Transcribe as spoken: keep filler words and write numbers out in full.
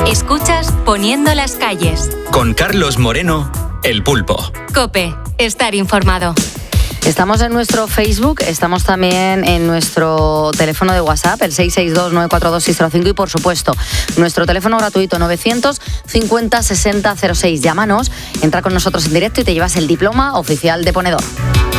Escuchas Poniendo las calles. Con Carlos Moreno, El Pulpo. COPE, estar informado. Estamos en nuestro Facebook, estamos también en nuestro teléfono de WhatsApp, el seis seis dos, nueve cuatro dos, seis cero cinco, y por supuesto, nuestro teléfono gratuito novecientos cincuenta sesenta cero seis. Llámanos, entra con nosotros en directo y te llevas el diploma oficial de ponedor.